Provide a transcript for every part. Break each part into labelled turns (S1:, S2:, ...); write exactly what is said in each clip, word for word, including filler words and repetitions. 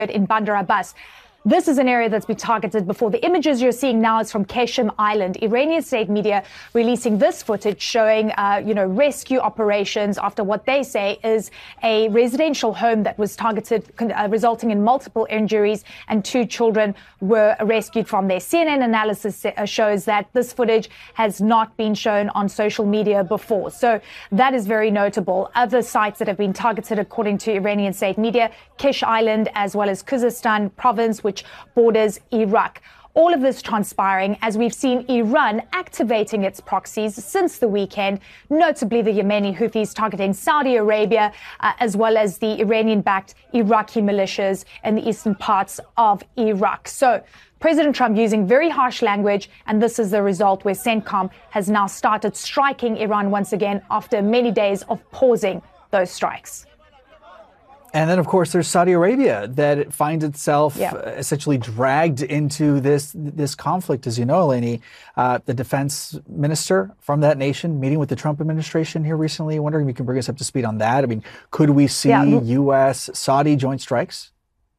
S1: in Bandar Abbas. This is an area that's been targeted before. The images you're seeing now is from Qeshm Island. Iranian state media releasing this footage showing, uh, you know, rescue operations after what they say is a residential home that was targeted, uh, resulting in multiple injuries, and two children were rescued from there. C N N analysis shows that this footage has not been shown on social media before. So that is very notable. Other sites that have been targeted, according to Iranian state media, Kish Island, as well as Khuzestan province, which borders Iraq. All of this transpiring as we've seen Iran activating its proxies since the weekend, notably the Yemeni Houthis targeting Saudi Arabia, uh, as well as the Iranian-backed Iraqi militias in the eastern parts of Iraq. So President Trump using very harsh language, and this is the result where CENTCOM has now started striking Iran once again after many days of pausing those strikes.
S2: And then, of course, there's Saudi Arabia that finds itself
S1: yeah.
S2: essentially dragged into this this conflict. As you know, Eleni, uh, the defense minister from that nation meeting with the Trump administration here recently. Wondering if you can bring us up to speed on that. I mean, could we see yeah. U S Saudi joint strikes?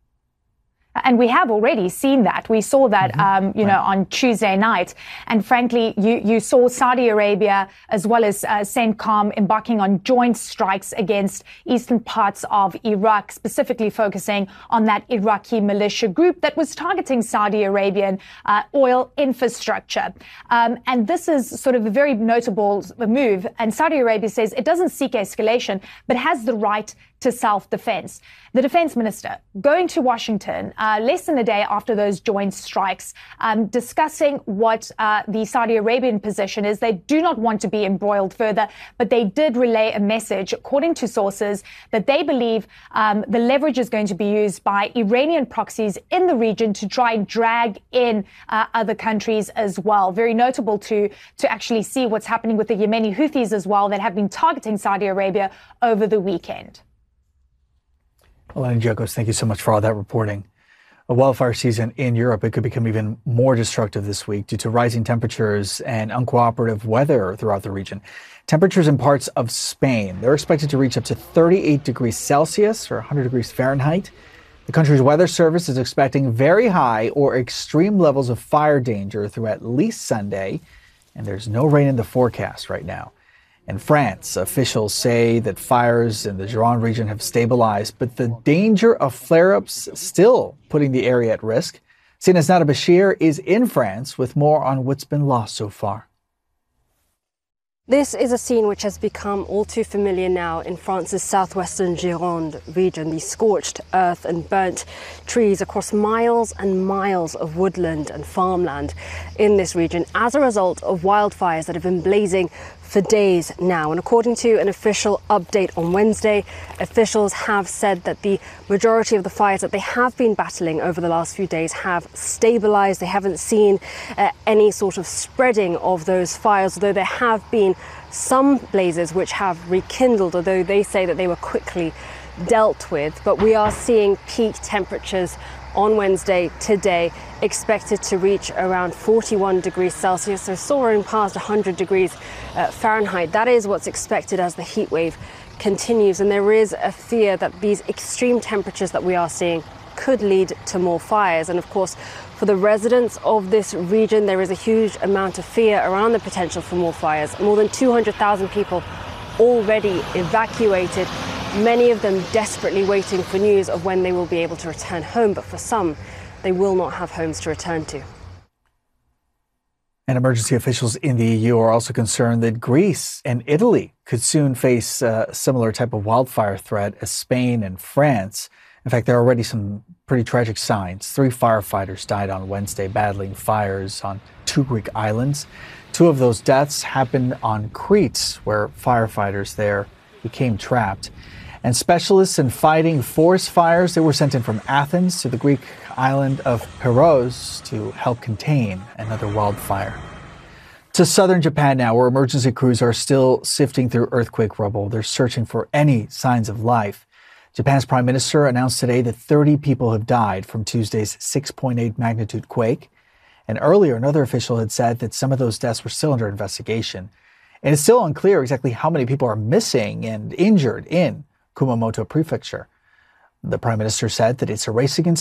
S1: And we have already seen that. We saw that, mm-hmm. um, you right. know, on Tuesday night. And frankly, you, you saw Saudi Arabia as well as uh, CENTCOM embarking on joint strikes against eastern parts of Iraq, specifically focusing on that Iraqi militia group that was targeting Saudi Arabian uh, oil infrastructure. Um, and this is sort of a very notable move. And Saudi Arabia says it doesn't seek escalation, but has the right to self-defense. The defense minister going to Washington uh, less than a day after those joint strikes, um, discussing what uh, the Saudi Arabian position is. They do not want to be embroiled further, but they did relay a message, according to sources, that they believe um, the leverage is going to be used by Iranian proxies in the region to try and drag in uh, other countries as well. Very notable to, to actually see what's happening with the Yemeni Houthis as well that have been targeting Saudi Arabia over the weekend.
S2: Eleni Giokos, thank you so much for all that reporting. A wildfire season in Europe, it could become even more destructive this week due to rising temperatures and uncooperative weather throughout the region. Temperatures in parts of Spain, they're expected to reach up to thirty-eight degrees Celsius or one hundred degrees Fahrenheit. The country's weather service is expecting very high or extreme levels of fire danger through at least Sunday, and there's no rain in the forecast right now. In France, officials say that fires in the Gironde region have stabilized, but the danger of flare-ups still putting the area at risk. C N N's Nada Bashir is in France with more on what's been lost so far.
S3: This is a scene which has become all too familiar now in France's southwestern Gironde region. The scorched earth and burnt trees across miles and miles of woodland and farmland in this region as a result of wildfires that have been blazing for days now. And according to an official update on Wednesday, officials have said that the majority of the fires that they have been battling over the last few days have stabilized. They haven't seen uh, any sort of spreading of those fires, although there have been some blazes which have rekindled, although they say that they were quickly dealt with. But we are seeing peak temperatures on Wednesday today expected to reach around forty-one degrees Celsius, so soaring past one hundred degrees uh, Fahrenheit. That is what's expected as the heat wave continues, and there is a fear that these extreme temperatures that we are seeing could lead to more fires. And of course, for the residents of this region, there is a huge amount of fear around the potential for more fires. More than two hundred thousand people already evacuated, many of them desperately waiting for news of when they will be able to return home. But for some, they will not have homes to return to.
S2: And emergency officials in the E U are also concerned that Greece and Italy could soon face a similar type of wildfire threat as Spain and France. In fact, there are already some pretty tragic signs. Three firefighters died on Wednesday battling fires on two Greek islands. Two of those deaths happened on Crete, where firefighters there became trapped. And specialists in fighting forest fires, they were sent in from Athens to the Greek island of Piros to help contain another wildfire. To southern Japan now, where emergency crews are still sifting through earthquake rubble. They're searching for any signs of life. Japan's prime minister announced today that thirty people have died from Tuesday's six point eight magnitude quake. And earlier, another official had said that some of those deaths were still under investigation. And it's still unclear exactly how many people are missing and injured in Kumamoto Prefecture. The Prime Minister said that it's a race against